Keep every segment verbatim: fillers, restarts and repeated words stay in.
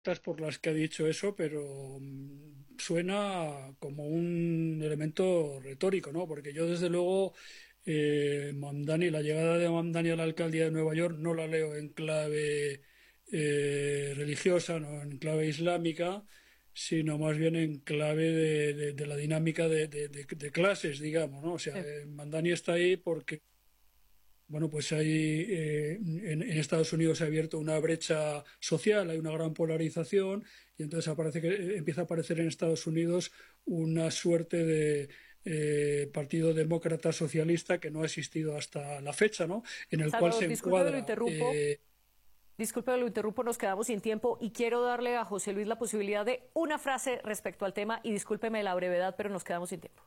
por las que ha dicho eso, pero mm, suena como un elemento retórico, ¿no? Porque yo, desde luego, eh, Mamdani, la llegada de Mamdani a la alcaldía de Nueva York no la leo en clave eh, religiosa, no en clave islámica, sino más bien en clave de, de- de la dinámica de, de- de- de clases, digamos, ¿no? O sea, Sí. eh, Mamdani está ahí porque bueno, pues hay, eh, en, en Estados Unidos se ha abierto una brecha social, hay una gran polarización y entonces aparece que, eh, empieza a aparecer en Estados Unidos una suerte de eh, partido demócrata socialista que no ha existido hasta la fecha, ¿no? En el cual Salvador, se disculpe que lo encuadra. interrumpo. eh, Disculpe que lo interrumpo, nos quedamos sin tiempo y quiero darle a José Luis la posibilidad de una frase respecto al tema y discúlpeme la brevedad, pero nos quedamos sin tiempo.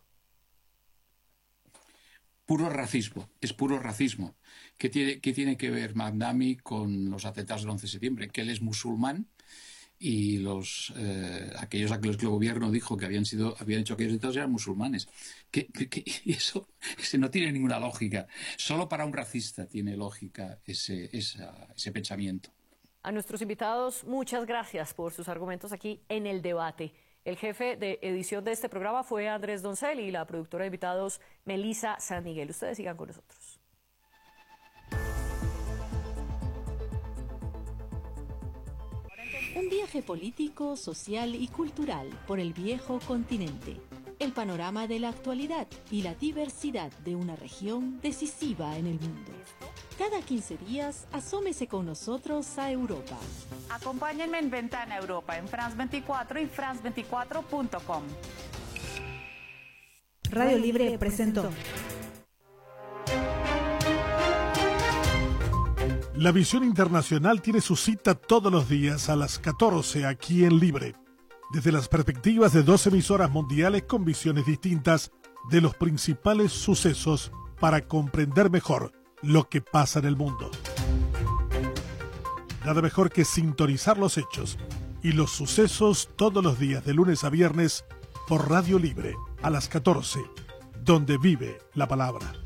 Puro racismo, es puro racismo. ¿Qué tiene, qué tiene que ver Mamdani con los atentados del once de septiembre? Que él es musulmán y los eh, aquellos a los que el gobierno dijo que habían sido habían hecho aquellos atentados eran musulmanes. Que, que, que eso, ese no tiene ninguna lógica. Solo para un racista tiene lógica ese, esa, ese pensamiento. A nuestros invitados, muchas gracias por sus argumentos aquí en el debate. El jefe de edición de este programa fue Andrés Doncel y la productora de invitados, Melissa San Miguel. Ustedes sigan con nosotros. Un viaje político, social y cultural por el viejo continente. El panorama de la actualidad y la diversidad de una región decisiva en el mundo. Cada quince días, asómese con nosotros a Europa. Acompáñenme en Ventana Europa en France veinticuatro y france veinticuatro punto com. Radio Libre presentó. La visión internacional tiene su cita todos los días a las catorce aquí en Libre, desde las perspectivas de dos emisoras mundiales con visiones distintas de los principales sucesos para comprender mejor lo que pasa en el mundo. Nada mejor que sintonizar los hechos y los sucesos todos los días de lunes a viernes por Radio Libre a las catorce, donde vive la palabra.